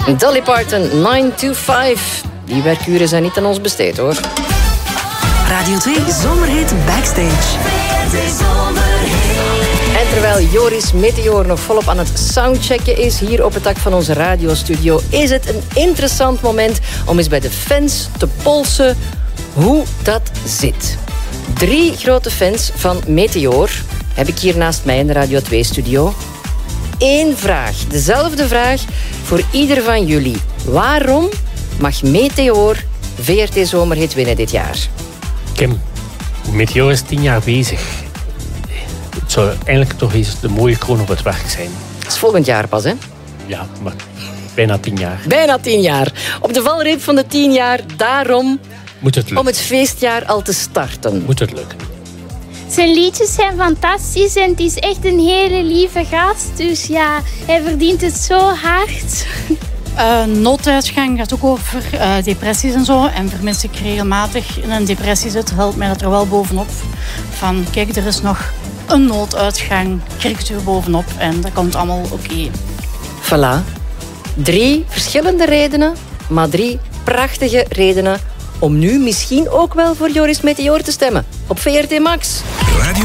Dolly Parton, 9 to 5. Die werkuren zijn niet aan ons besteed, hoor. Radio 2 Zomerhit Backstage. En terwijl Joris Meteor nog volop aan het soundchecken is hier op het dak van onze radiostudio, is het een interessant moment om eens bij de fans te polsen hoe dat zit. 3 grote fans van Meteor heb ik hier naast mij in de Radio 2-studio. 1 vraag, dezelfde vraag voor ieder van jullie. Waarom mag Meteor VRT Zomerhit winnen dit jaar? Kim, Meteor is 10 jaar bezig. Het zou eigenlijk toch eens de mooie kroon op het werk zijn. Dat is volgend jaar pas, hè? Ja, maar bijna 10 jaar. Bijna 10 jaar. Op de valreep van de 10 jaar, daarom Moet het lukken. om het feestjaar al te starten. Moet het lukken. Zijn liedjes zijn fantastisch en het is echt een hele lieve gast. Dus ja, hij verdient het zo hard. Nooduitgang gaat ook over depressies en zo. En voor mensen die regelmatig in een depressie zitten, helpt mij dat er wel bovenop. Van kijk, er is nog een nooduitgang, krikt u er bovenop en dat komt allemaal oké. Voilà. 3 verschillende redenen, maar 3 prachtige redenen om nu misschien ook wel voor Joris Meteor te stemmen. Op VRT Max.